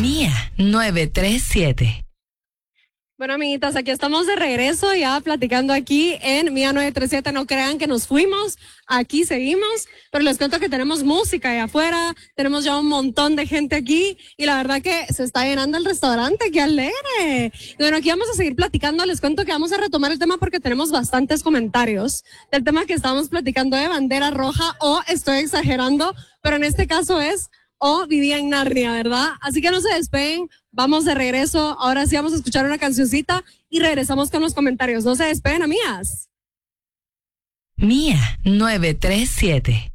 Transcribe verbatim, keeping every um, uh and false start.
Mía nueve tres siete. Bueno, amiguitas, aquí estamos de regreso ya platicando aquí en Mía nueve tres siete. No crean que nos fuimos, aquí seguimos, pero les cuento que tenemos música allá afuera, tenemos ya un montón de gente aquí y la verdad que se está llenando el restaurante, ¡qué alegre! Y bueno, aquí vamos a seguir platicando, les cuento que vamos a retomar el tema porque tenemos bastantes comentarios del tema que estábamos platicando de bandera roja o estoy exagerando, pero en este caso es o vivía en Narnia, ¿verdad? Así que no se despeguen, vamos de regreso, ahora sí vamos a escuchar una cancioncita y regresamos con los comentarios. No se despeguen, amigas. Mía nueve tres siete.